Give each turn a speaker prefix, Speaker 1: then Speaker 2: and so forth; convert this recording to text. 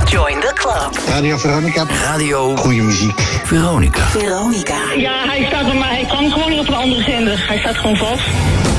Speaker 1: Join the club.
Speaker 2: Radio Veronica.
Speaker 3: Radio.
Speaker 2: Goeie muziek.
Speaker 3: Veronica.
Speaker 1: Veronica.
Speaker 4: Ja, hij staat bij mij. Hij kan gewoon niet op een andere zender. Hij staat gewoon vast.